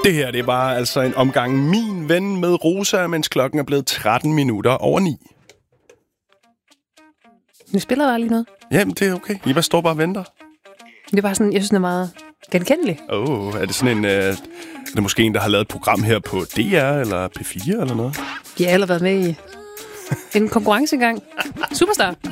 Det her, det er bare altså en omgang Min Ven med Rosa, mens klokken er blevet 13 minutter over 9. Nu spiller der lige noget. Jamen, det er okay. I bare står bare og venter. Det er bare sådan, jeg synes, den er meget genkendelig. Er det sådan en... er det måske en, der har lavet et program her på DR eller P4 eller noget? De har allerede været med i en konkurrence engang. Superstar.